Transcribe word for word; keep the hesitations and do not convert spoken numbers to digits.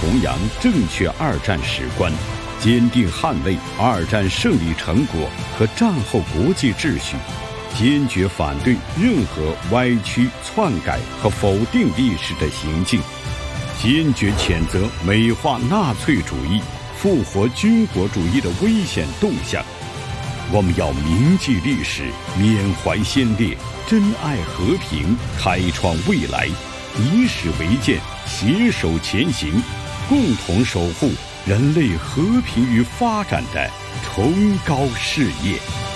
弘扬正确二战史观，坚定捍卫二战胜利成果和战后国际秩序，坚决反对任何歪曲、篡改和否定历史的行径，坚决谴责美化纳粹主义、复活军国主义的危险动向。我们要铭记历史，缅怀先烈，珍爱和平，开创未来，以史为鉴，携手前行，共同守护人类和平与发展的崇高事业。